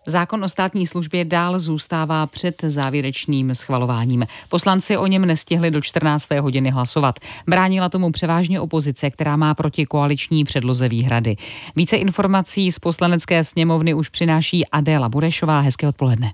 Zákon o státní službě dál zůstává před závěrečným schvalováním. Poslanci o něm nestihli do 14. hodiny hlasovat. Bránila tomu převážně opozice, která má proti koaliční předloze výhrady. Více informací z Poslanecké sněmovny už přináší Adéla Burešová. Hezké odpoledne.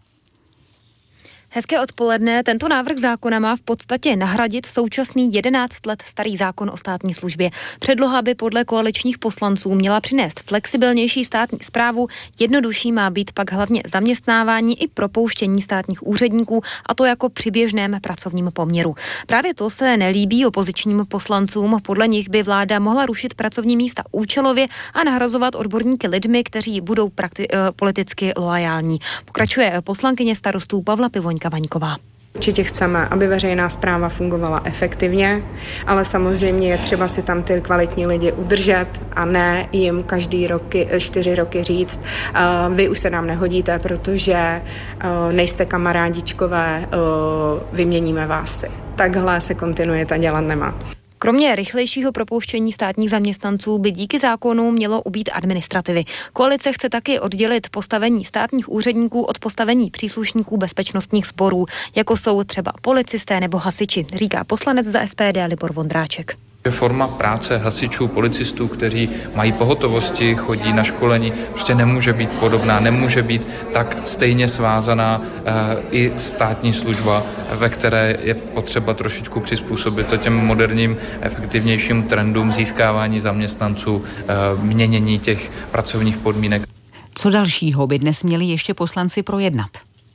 Hezké odpoledne. Tento návrh zákona má v podstatě nahradit současný 11 let starý zákon o státní službě. Předloha by podle koaličních poslanců měla přinést flexibilnější státní správu, jednodušší má být pak hlavně zaměstnávání i propouštění státních úředníků, a to jako při běžném pracovním poměru. Právě to se nelíbí opozičním poslancům. Podle nich by vláda mohla rušit pracovní místa účelově a nahrazovat odborníky lidmi, kteří budou politicky loajální. Pokračuje poslankyně Starostů Pavla Pivoňka Vaňková. Určitě chceme, aby veřejná správa fungovala efektivně, ale samozřejmě je třeba si tam ty kvalitní lidi udržet a ne jim každý 4 roky říct, vy už se nám nehodíte, protože nejste kamarádičkové, vyměníme vás si. Takhle se kontinuita dělat nemá. Kromě rychlejšího propouštění státních zaměstnanců by díky zákonu mělo ubýt administrativy. Koalice chce taky oddělit postavení státních úředníků od postavení příslušníků bezpečnostních sborů, jako jsou třeba policisté nebo hasiči, říká poslanec za SPD Libor Vondráček. Forma práce hasičů, policistů, kteří mají pohotovosti, chodí na školení, prostě nemůže být podobná, nemůže být tak stejně svázaná i státní služba, ve které je potřeba trošičku přizpůsobit to těm moderním, efektivnějším trendům získávání zaměstnanců, měnění těch pracovních podmínek. Co dalšího by dnes měli ještě poslanci projednat?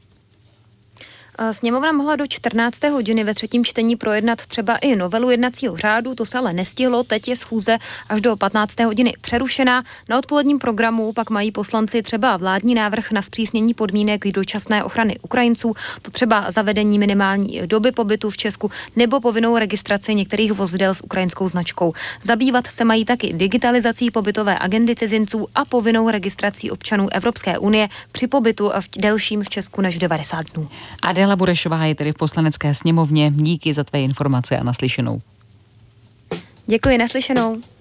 Sněmovna mohla do 14. hodiny ve třetím čtení projednat třeba i novelu jednacího řádu, to se ale nestihlo, teď je schůze až do 15. hodiny přerušená. Na odpoledním programu pak mají poslanci třeba vládní návrh na zpřísnění podmínek dočasné ochrany Ukrajinců, to třeba zavedení minimální doby pobytu v Česku nebo povinnou registraci některých vozidel s ukrajinskou značkou. Zabývat se mají taky digitalizací pobytové agendy cizinců a povinnou registrací občanů Evropské unie při pobytu delším v Česku než 90 dnů. Adéla Burešová je tedy v Poslanecké sněmovně. Díky za tvé informace a naslyšenou. Děkuji, naslyšenou.